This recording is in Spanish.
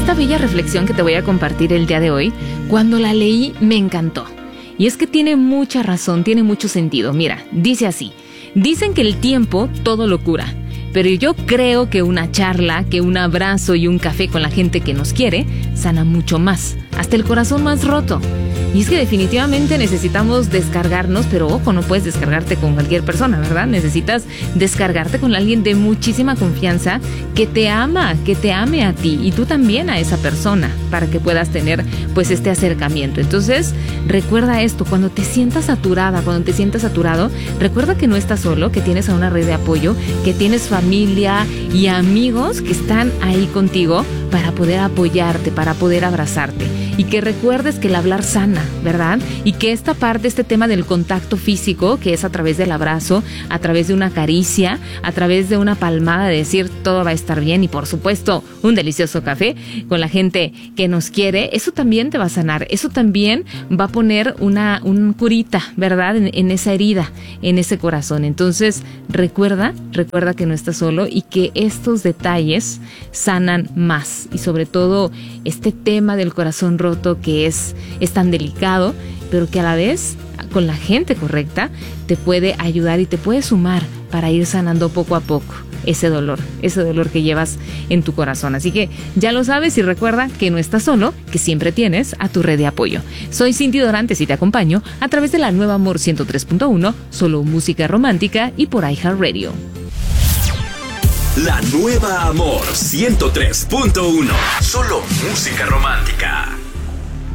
esta bella reflexión que te voy a compartir el día de hoy, cuando la leí me encantó. Y es que tiene mucha razón, tiene mucho sentido. Mira, dice así: dicen que el tiempo todo lo cura, pero yo creo que una charla, que un abrazo y un café con la gente que nos quiere, sana mucho más, hasta el corazón más roto. Y es que definitivamente necesitamos descargarnos, pero ojo, no puedes descargarte con cualquier persona, ¿verdad? Necesitas descargarte con alguien de muchísima confianza que te ama, que te ame a ti y tú también a esa persona, para que puedas tener pues este acercamiento. Entonces, recuerda esto: cuando te sientas saturada, cuando te sientas saturado, recuerda que no estás solo, que tienes a una red de apoyo, que tienes familia y amigos que están ahí contigo para poder apoyarte, para poder abrazarte. Y que recuerdes que el hablar sana, ¿verdad? Y que esta parte, este tema del contacto físico, que es a través del abrazo, a través de una caricia, a través de una palmada, de decir todo va a estar bien, y por supuesto un delicioso café con la gente que nos quiere, eso también te va a sanar, eso también va a poner un curita, ¿verdad? En esa herida, en ese corazón. Entonces recuerda que no estás solo y que estos detalles sanan más. Y sobre todo este tema del corazón roto, que es tan delicado, pero que a la vez con la gente correcta te puede ayudar y te puede sumar para ir sanando poco a poco ese dolor que llevas en tu corazón. Así que ya lo sabes, y recuerda que no estás solo, que siempre tienes a tu red de apoyo. Soy Cindy Dorantes y te acompaño a través de la nueva Amor 103.1, solo música romántica, y por iHeartRadio. La nueva Amor 103.1, solo música romántica.